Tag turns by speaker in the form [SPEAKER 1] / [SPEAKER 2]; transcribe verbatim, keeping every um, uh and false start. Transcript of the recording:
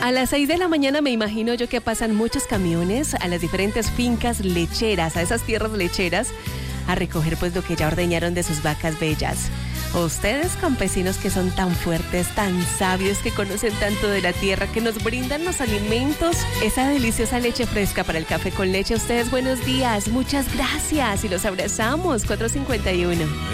[SPEAKER 1] A las seis de la mañana me imagino yo que pasan muchos camiones a las diferentes fincas lecheras, a esas tierras lecheras, a recoger pues lo que ya ordeñaron de sus vacas bellas. Ustedes, campesinos que son tan fuertes, tan sabios, que conocen tanto de la tierra, que nos brindan los alimentos, esa deliciosa leche fresca para el café con leche. Ustedes, buenos días, muchas gracias y los abrazamos. cuatro cincuenta y uno.